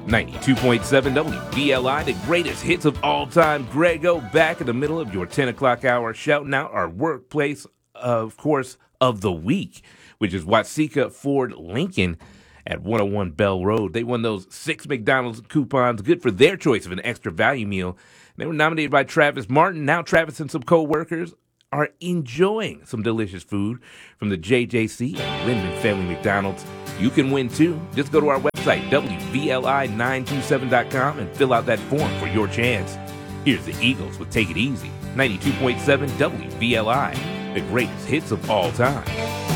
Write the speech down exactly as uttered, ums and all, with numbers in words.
ninety-two point seven W V L I, the greatest hits of all time. Grego back in the middle of your ten o'clock hour, shouting out our workplace, of course, of the week, which is Watsika Ford Lincoln at one oh one Bell Road. They won those six McDonald's coupons, good for their choice of an extra value meal. They were nominated by Travis Martin. Now Travis and some co-workers are enjoying some delicious food from the J J C and Lindman Family McDonald's. You can win too. Just go to our website, W V L I nine two seven dot com, and fill out that form for your chance. Here's the Eagles with Take It Easy, ninety-two point seven W V L I, the greatest hits of all time.